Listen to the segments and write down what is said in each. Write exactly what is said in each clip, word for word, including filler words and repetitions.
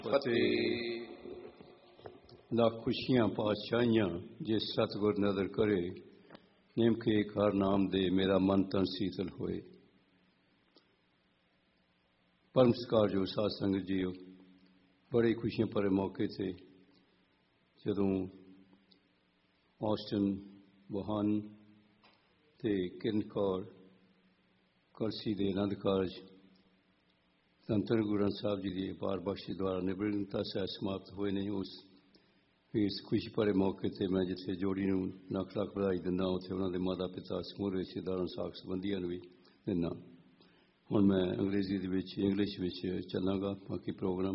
ਫਤਿਹ। ਲੱਖ ਖੁਸ਼ੀਆਂ ਪਾਤਸ਼ਾਹੀਆਂ ਜਿਸ ਸਤਿਗੁਰ ਨਦਰ ਕਰੇ, ਨਿਮਖੇ ਘਰ ਨਾਮ ਦੇ ਮੇਰਾ ਮਨ ਤਨ ਸੀਤਲ ਹੋਏ। ਪਰਮ ਸਤਿਕਾਰਯੋਗ ਸਾਧ ਸੰਗਤ ਜੀਓ, ਬੜੀ ਖੁਸ਼ੀਆਂ ਭਰੇ ਮੌਕੇ 'ਤੇ ਜਦੋਂ ਆਸਟਨ ਵੁਹਾਨ ਅਤੇ ਕਿਰਨ ਕੌਰ ਕਲਸੀ ਦੇ ਆਨੰਦ ਕਾਰਜ ਧੰਨ ਧੰਨ ਗੁਰੂ ਗ੍ਰੰਥ ਸਾਹਿਬ ਜੀ ਦੀ ਅਪਾਰ ਬਖਸ਼ਿਸ਼ ਦੁਆਰਾ ਨਿਰਵਿਘਨਤਾ ਸਹਿਤ ਸਮਾਪਤ ਹੋਏ ਨੇ। ਉਸ ਇਸ ਖੁਸ਼ੀ ਭਰੇ ਮੌਕੇ 'ਤੇ ਮੈਂ ਜਿੱਥੇ ਜੋੜੀ ਨੂੰ ਲੱਖ ਲੱਖ ਵਧਾਈ ਦਿੰਦਾ, ਉੱਥੇ ਉਹਨਾਂ ਦੇ ਮਾਤਾ ਪਿਤਾ ਸਮੂਹ ਰਿਸ਼ਤੇਦਾਰਾਂ ਸਾਕ ਸੰਬੰਧੀਆਂ ਨੂੰ ਵੀ ਦਿੰਦਾ। ਹੁਣ ਮੈਂ ਅੰਗਰੇਜ਼ੀ ਦੇ ਵਿੱਚ ਇੰਗਲਿਸ਼ ਵਿੱਚ ਚੱਲਾਂਗਾ ਬਾਕੀ programme.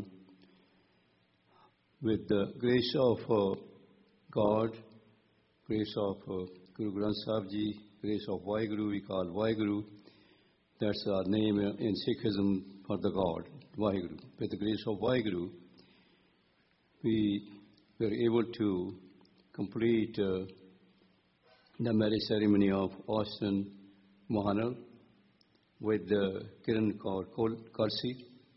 With the grace of uh, God, grace of uh, Guru Granth Sahib Ji, grace of Vaheguru, we call Vaheguru. That's our name in Sikhism for the God, Vaheguru. With the grace of Vaheguru, we were able to complete uh, the marriage ceremony of Austin Mohanal with uh, Kiran Kaur Kalsi.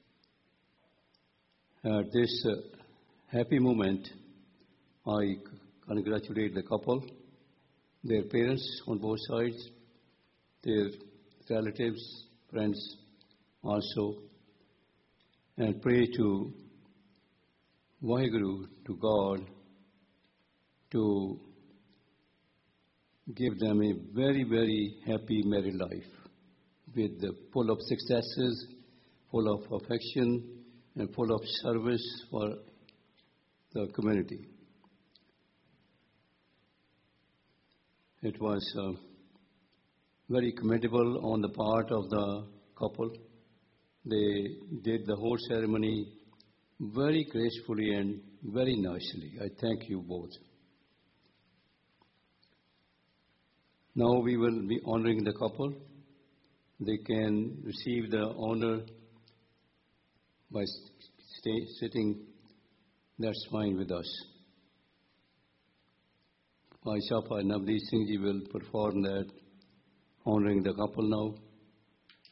At this uh, happy moment, I congratulate the couple, their parents on both sides, their relatives, friends also, and pray to Vaheguru, to God, to give them a very, very happy married life with the full of successes, full of affection, and full of service for the community. It was uh, very commendable on the part of the couple. They did the whole ceremony very gracefully and very nicely. I thank you both. Now we will be honoring the couple. They can receive the honor by stay, sitting. That's fine with us. Bhai Shapa Navdeep Singh Ji will perform that, honoring the couple now.